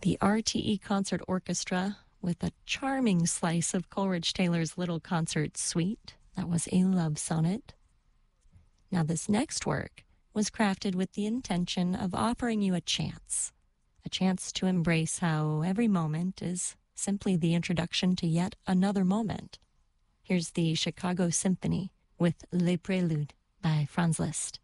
the RTE Concert Orchestra with a charming slice of Coleridge Taylor's Little Concert Suite. That was a love sonnet. Now, this next work was crafted with the intention of offering you a chance to embrace how every moment is simply the introduction to yet another moment. Here's the Chicago Symphony with Les Préludes by Franz Liszt.